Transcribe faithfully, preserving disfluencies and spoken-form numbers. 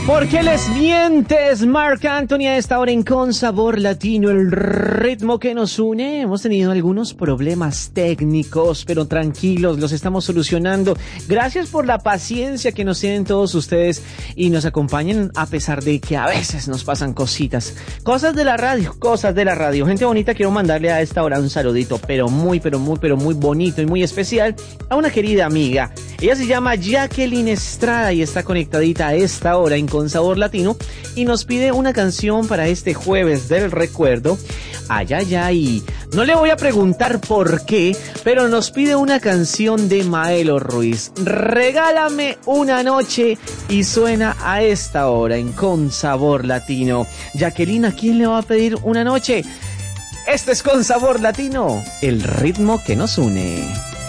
¿Por qué les mientes, Marc Anthony, a esta hora en Con Sabor Latino, el ritmo que nos une? Hemos tenido algunos problemas técnicos, pero tranquilos, los estamos solucionando. Gracias por la paciencia que nos tienen todos ustedes y nos acompañan a pesar de que a veces nos pasan cositas. Cosas de la radio, cosas de la radio. Gente bonita, quiero mandarle a esta hora un saludito, pero muy, pero muy, pero muy bonito y muy especial a una querida amiga. Ella se llama Jacqueline Estrada y está conectadita a esta hora en Con Sabor Latino y nos pide una canción para este jueves del recuerdo. Ay, ay, ay. No le voy a preguntar por qué, pero nos pide una canción de Maelo Ruiz. Regálame una noche y suena a esta hora en Con Sabor Latino. Jacqueline, ¿a quién le va a pedir una noche? Este es Con Sabor Latino, el ritmo que nos une.